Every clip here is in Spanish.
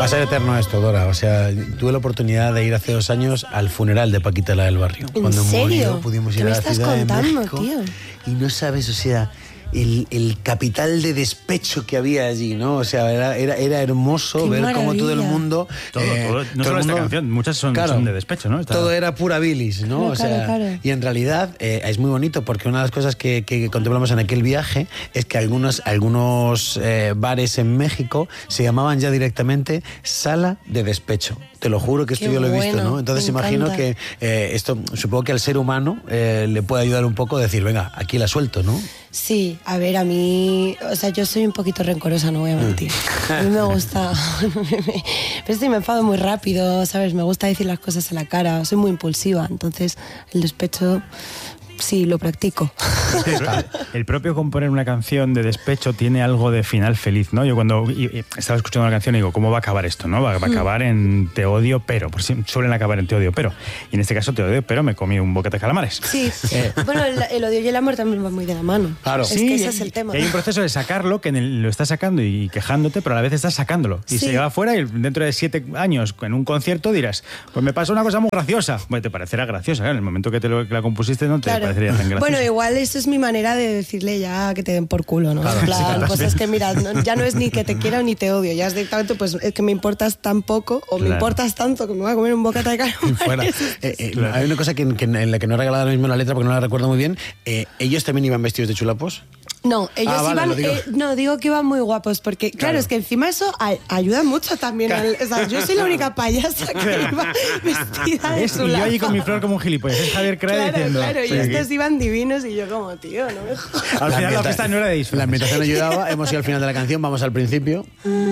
Va a ser eterno esto, Dora. O sea, tuve la oportunidad de ir hace 2 años al funeral de Paquita, la del barrio. ¿En Cuando serio? murió, pudimos ir a la Ciudad de México. Tío? Y no sabes, o sea, el capital de despecho que había allí, ¿no? O sea, era hermoso. Qué ver maravilla. Cómo todo el mundo... no solo esta canción, muchas son de despecho, ¿no? Todo era pura bilis, ¿no? O sea, claro. Y en realidad es muy bonito porque una de las cosas que contemplamos en aquel viaje es que algunos bares en México se llamaban ya directamente sala de despecho. Te lo juro que esto yo lo he visto, ¿no? Entonces imagino que esto, supongo que al ser humano le puede ayudar un poco a decir, venga, aquí la suelto, ¿no? Sí, a ver, a mí, o sea, yo soy un poquito rencorosa, no voy a mentir. A mí me gusta, pero sí, me enfado muy rápido, ¿sabes? Me gusta decir las cosas a la cara, soy muy impulsiva, entonces el despecho... Sí, lo practico. El propio componer una canción de despecho tiene algo de final feliz, ¿no? Yo cuando estaba escuchando una canción digo, ¿cómo va a acabar esto, no? Va a acabar en te odio, pero. Pues suelen acabar en te odio, pero. Y en este caso, te odio, pero me comí un bocata de calamares. Sí. Bueno, el odio y el amor también van muy de la mano. Claro. Es sí, que ese es el tema. Hay un proceso de sacarlo que lo estás sacando y quejándote, pero a la vez estás sacándolo. Y se lleva afuera y dentro de 7 años en un concierto dirás, pues me pasó una cosa muy graciosa. Bueno, te parecerá graciosa, claro. En el momento que la compusiste no te parecería tan graciosa. Bueno, igual eso es mi manera de decirle ya que te den por culo, ¿no? Claro, en plan, pues es que mira, ya no es ni que te quiera ni te odio, ya es directamente, pues es que me importas tan poco o me importas tanto que me voy a comer un bocata de calamares. Hay una cosa en la que no he regalado ahora mismo la letra porque no la recuerdo muy bien. ¿Ellos también iban vestidos de chulapos? No, ellos iban... digo que iban muy guapos porque, claro, es que encima eso ayuda mucho también. O sea, yo soy la única payasa que iba vestida de chulapos. Y yo allí con mi flor como un gilipollas. Es Javier Crae diciendo... Claro, y estos iban divinos y yo como, tío, no me jodas. Al final la fiesta no era de disfrute. La ambientación ayudaba, hemos ido al final de la canción, vamos al principio.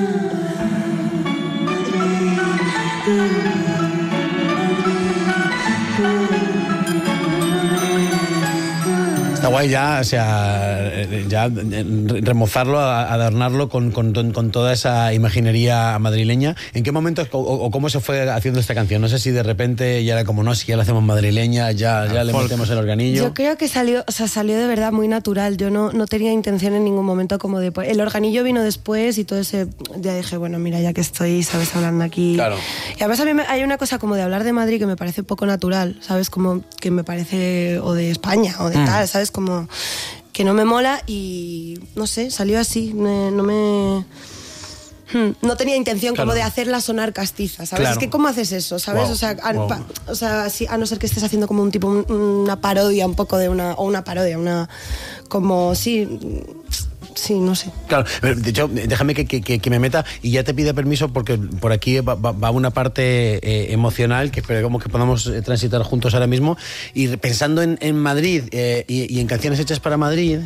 Está guay ya, o sea, ya remozarlo, adornarlo con toda esa imaginería madrileña. ¿En qué momento o cómo se fue haciendo esta canción? No sé si de repente ya era como, no, si ya la hacemos madrileña, ya le metemos el organillo. Yo creo que salió de verdad muy natural. Yo no tenía intención en ningún momento como de... El organillo vino después y todo ese... Ya dije, bueno, mira, ya que estoy, ¿sabes? Hablando aquí. Claro. Y además a mí hay una cosa como de hablar de Madrid que me parece poco natural, ¿sabes? Como que me parece... O de España, o de tal, ¿sabes? Como que no me mola y no sé, salió así, no tenía intención como de hacerla sonar castiza, ¿sabes? Claro. Es que ¿cómo haces eso? ¿Sabes? Wow. O sea, sí, a no ser que estés haciendo como un tipo, una parodia un poco de una parodia, como, sí, no sé. Claro, de hecho, déjame que me meta y ya te pide permiso porque por aquí va una parte emocional que esperemos que podamos transitar juntos ahora mismo. Y pensando en Madrid y en canciones hechas para Madrid...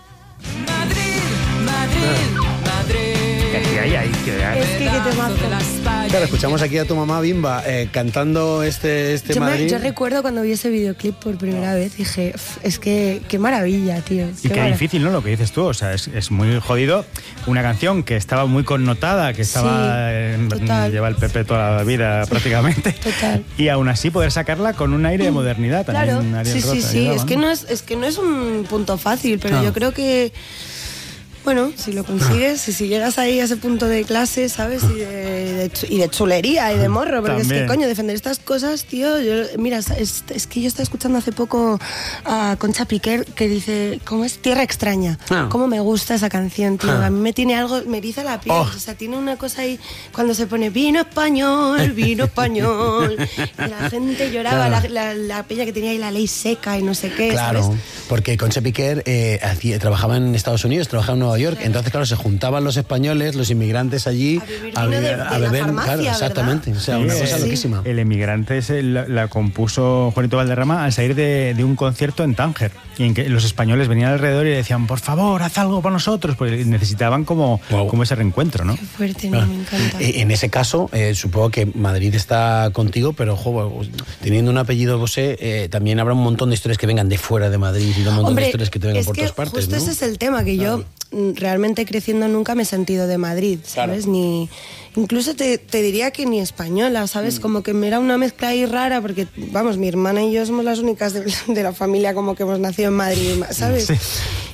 Es que te mato. Claro, escuchamos aquí a tu mamá Bimba cantando este Madrid. Yo recuerdo cuando vi ese videoclip por primera vez, dije, es que qué maravilla, tío. Y qué difícil, ¿no? Lo que dices tú, o sea, es muy jodido. Una canción que estaba muy connotada, que estaba lleva el PP toda la vida prácticamente. Total. Y aún así poder sacarla con un aire de modernidad también. Claro, sí. Es que no es un punto fácil, pero yo creo que... Bueno, si lo consigues, si llegas ahí a ese punto de clase, ¿sabes? Y de chulería y de morro, porque también. Es que, coño, defender estas cosas, tío, mira, es que yo estaba escuchando hace poco a Concha Piquer que dice, ¿cómo es? Tierra extraña. ¿Cómo me gusta esa canción, tío? A mí me tiene algo, me eriza la piel, o sea, tiene una cosa ahí, cuando se pone vino español, y la gente lloraba, la peña que tenía ahí la ley seca y no sé qué, claro, ¿sabes? Porque Concha Piquer trabajaba en Estados Unidos, trabajaba en Nueva York, claro. Entonces, claro, se juntaban los españoles, los inmigrantes allí a beber, farmacia, claro, exactamente. O sea, una cosa loquísima. El Emigrante la compuso Juanito Valderrama al salir de un concierto en Tánger, y en que los españoles venían alrededor y decían, por favor, haz algo para nosotros, porque necesitaban como ese reencuentro, ¿no? Qué fuerte, me encanta. En ese caso, supongo que Madrid está contigo, pero teniendo un apellido José, también habrá un montón de historias que vengan de fuera de Madrid y un montón de historias que te vengan por todas partes, justo ¿no? Ese es el tema, que yo realmente creciendo nunca me he sentido de Madrid, ¿sabes? Claro. Incluso te diría que ni española, ¿sabes? Como que me era una mezcla ahí rara, porque, vamos, mi hermana y yo somos las únicas de la familia como que hemos nacido en Madrid, ¿sabes? Sí.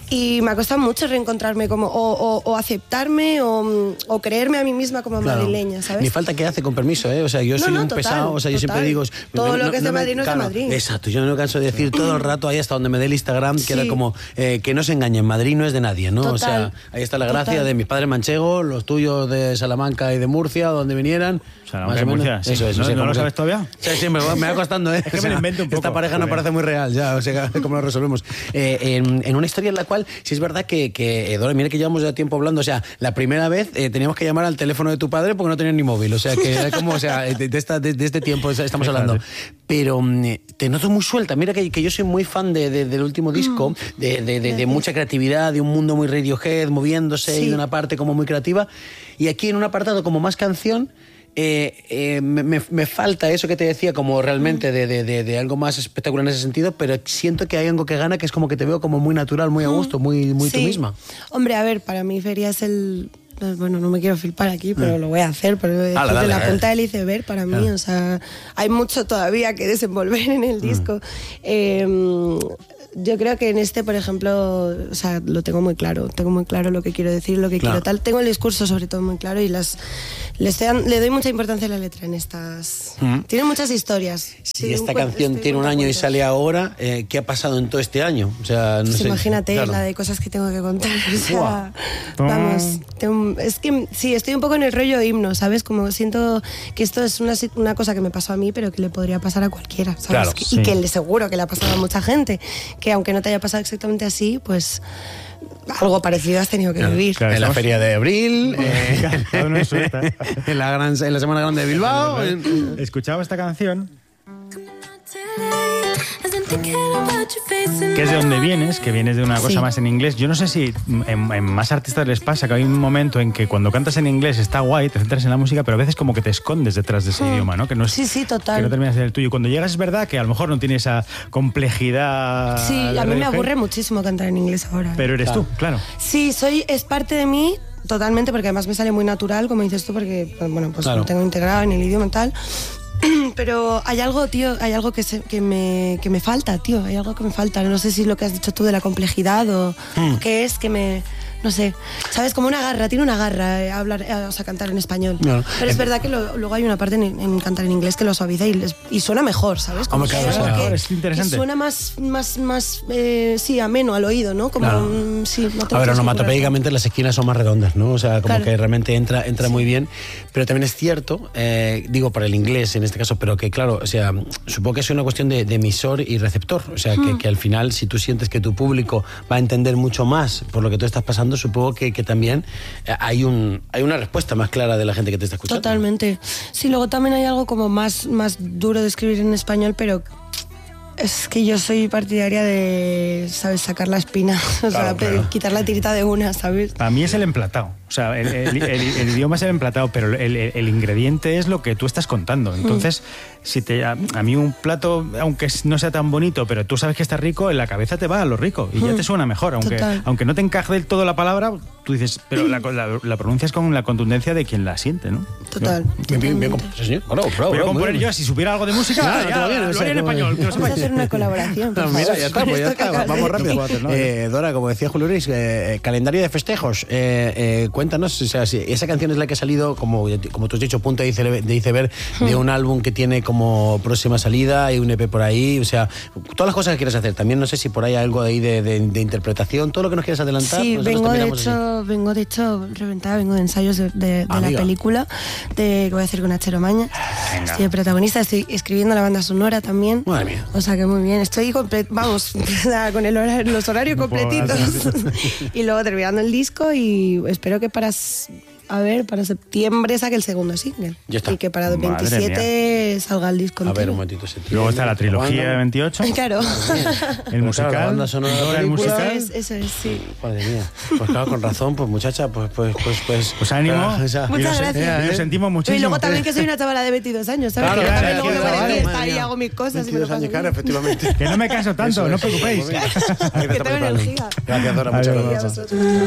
Y me ha costado mucho reencontrarme como, o aceptarme o creerme a mí misma como madrileña, ¿sabes? Ni falta que hace, con permiso, ¿eh? O sea, yo soy un pesado, o sea, yo siempre digo... Todo lo que es de Madrid no es de Madrid. Exacto, yo no me canso de decir todo el rato, ahí hasta donde me dé el Instagram, que era como, que no se engañen, Madrid no es de nadie, ¿no? Total. O sea, ahí está la gracia de mis padres manchegos, los tuyos de Salamanca y de Murcia, donde vinieran. Salamanca y Murcia, sí. Eso es. ¿No lo sabes todavía? Sí, me va costando, ¿eh? Es que me lo invento un poco. Esta pareja no parece muy real, ya, o sea, ¿cómo lo resolvemos? En una historia en la cual, sí es verdad que Dora, mira que llevamos ya tiempo hablando, o sea, la primera vez teníamos que llamar al teléfono de tu padre porque no tenía ni móvil, o sea, que era como, o sea, de este tiempo estamos hablando. Pero te noto muy suelta, mira que yo soy muy fan del último disco, de mucha creatividad, de un mundo muy Radiohead, moviéndose y de una parte como muy creativa, y aquí en un apartado como más canción, me falta eso que te decía, como realmente de algo más espectacular en ese sentido, pero siento que hay algo que gana, que es como que te veo como muy natural, muy a gusto, muy tú misma. Hombre, a ver, para mí Feria es el... Bueno, no me quiero flipar aquí, pero lo voy a hacer, pero de la punta del iceberg para mí, o sea, hay mucho todavía que desenvolver en el disco. Yo creo que en este, por ejemplo, o sea, lo tengo muy claro lo que quiero decir, lo que quiero tal. Tengo el discurso sobre todo muy claro y le doy mucha importancia a la letra en estas. Tiene muchas historias. Si esta canción tiene un año y sale ahora, ¿qué ha pasado en todo este año? O sea, no sé. Imagínate la de cosas que tengo que contar. O sea, vamos, es que sí, estoy un poco en el rollo himno, ¿sabes? Como siento que esto es una cosa que me pasó a mí, pero que le podría pasar a cualquiera, ¿sabes? Claro, y que seguro que le ha pasado a mucha gente, que aunque no te haya pasado exactamente así, pues algo parecido has tenido que vivir. Claro, en la Feria de Abril, en la Semana Grande de Bilbao. Escuchaba esta canción, que es de donde vienes, que vienes de una cosa más en inglés. Yo no sé si en más artistas les pasa que hay un momento en que cuando cantas en inglés está guay, te centras en la música, pero a veces como que te escondes detrás de ese idioma, ¿no? Que no es, sí, total. Que no terminas de ser el tuyo. Cuando llegas es verdad que a lo mejor no tiene esa complejidad. Sí, a mí me aburre muchísimo cantar en inglés ahora. Pero eres tú, claro. Sí, es parte de mí totalmente, porque además me sale muy natural, como dices tú, porque bueno, pues lo tengo integrado en el idioma y tal. Pero hay algo, tío, hay algo que me falta, tío, hay algo que me falta. No sé si es lo que has dicho tú de la complejidad o qué es que me... No sé, ¿sabes? Como una garra, tiene una garra o sea, cantar en español. No. Pero es verdad que luego hay una parte en cantar en inglés que lo suaviza y suena mejor, ¿sabes? Como es interesante. Que suena más sí, ameno al oído, ¿no? Como sí, a ver, onomatopédicamente las esquinas son más redondas, ¿no? O sea, como que realmente entra muy bien. Pero también es cierto, digo para el inglés en este caso, pero que claro, o sea, supongo que es una cuestión de emisor y receptor. O sea, que al final, si tú sientes que tu público va a entender mucho más por lo que tú estás pasando, supongo que también hay una respuesta más clara de la gente que te está escuchando. Totalmente. Sí, luego también hay algo como más duro de escribir en español, pero es que yo soy partidaria de, ¿sabes? Sacar la espina, o sea, quitar la tirita de una, ¿sabes? Para mí es el emplatado. O sea, el idioma es el emplatado, pero el ingrediente es lo que tú estás contando. Entonces, a mí un plato, aunque no sea tan bonito, pero tú sabes que está rico, en la cabeza te va a lo rico y ya te suena mejor. Aunque no te encaje del todo la palabra, tú dices, pero la pronuncias con la contundencia de quien la siente, ¿no? Total. Bien, señor. Voy a componer yo, si supiera algo de música, lo haría en español. Vamos a hacer una colaboración. Mira, ya está, vamos rápido. Dora, como decía Julio Luis, calendario de festejos. Cuéntanos, o sea, si esa canción es la que ha salido, como tú has dicho, punta de iceberg, de un álbum que tiene como próxima salida, hay un EP por ahí, o sea, todas las cosas que quieres hacer. También no sé si por ahí hay algo ahí de interpretación, todo lo que nos quieras adelantar. Sí, vengo de hecho reventada, vengo de ensayos de la película que voy a hacer con Achero Maña. Estoy de protagonista, estoy escribiendo la banda sonora también. Madre mía. O sea que muy bien, estoy con los horarios completitos. Y luego terminando el disco y espero que para septiembre saque el segundo single. Ya está. Y que para el 27 salga el disco entero. A ver, un momentito. Luego está la trilogía de 28. Claro. El musical. La banda sonora, el musical. Eso es, sí. Madre mía. Pues claro, con razón, pues muchacha, pues ánimo. Muchas gracias. Lo sentimos muchísimo. Y luego también que soy una chavala de 22 años, ¿sabes? Claro, que también luego me voy de fiesta madre y mía. hago mis cosas. 22 años, claro, efectivamente. Que no me canso tanto, no os preocupéis. Que tengo energía. Gracias, Dora, muchas gracias.